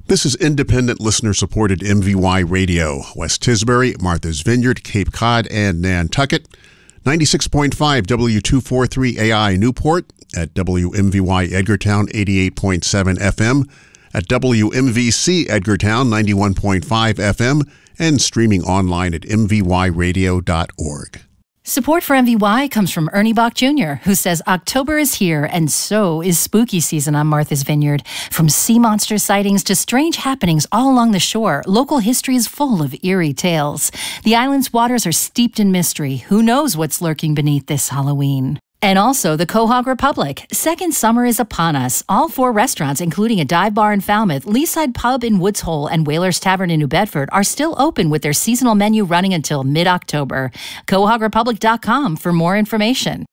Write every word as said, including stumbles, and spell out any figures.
This is independent listener-supported M V Y Radio. West Tisbury, Martha's Vineyard, Cape Cod, and Nantucket. ninety-six point five W two forty-three A I Newport. At W M V Y Edgartown, eighty-eight point seven F M. At W M V C Edgartown, ninety-one point five F M. And streaming online at m v y radio dot org. Support for M V Y comes from Ernie Bach Junior, who says October is here, and so is spooky season on Martha's Vineyard. From sea monster sightings to strange happenings all along the shore, local history is full of eerie tales. The island's waters are steeped in mystery. Who knows what's lurking beneath this Halloween? And also the Quahog Republic. Second summer is upon us. All four restaurants, including a dive bar in Falmouth, Leaside Pub in Woods Hole, and Whalers Tavern in New Bedford, are still open with their seasonal menu running until mid-October. Quahog Republic dot com for more information.